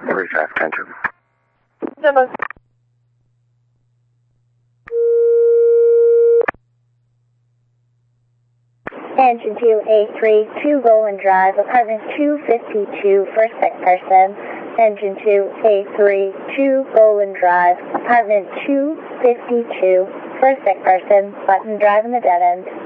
35, 10-2. Number. Engine 2A3, 2 Golan Drive, apartment 252, first sick person. Engine 2A3, 2 Golan Drive, apartment 252, first sick person, button drive in the dead end.